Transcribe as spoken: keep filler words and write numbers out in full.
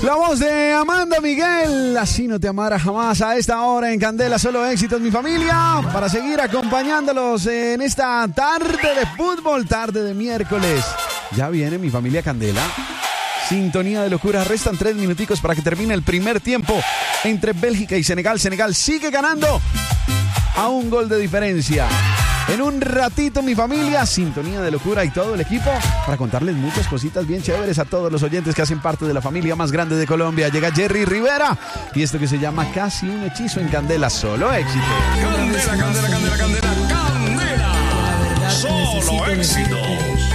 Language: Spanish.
La voz de Amanda Miguel, así no te amara jamás, a esta hora en Candela, solo éxitos, mi familia, para seguir acompañándolos en esta tarde de fútbol, tarde de miércoles. Ya viene mi familia Candela. Sintonía de locura, restan tres minuticos para que termine el primer tiempo entre Bélgica y Senegal. Senegal sigue ganando a un gol de diferencia. En un ratito, mi familia, sintonía de locura y todo el equipo para contarles muchas cositas bien chéveres a todos los oyentes que hacen parte de la familia más grande de Colombia. Llega Jerry Rivera y esto que se llama Casi un hechizo en Candela, solo éxito. Candela, candela, candela, candela, candela, solo éxito.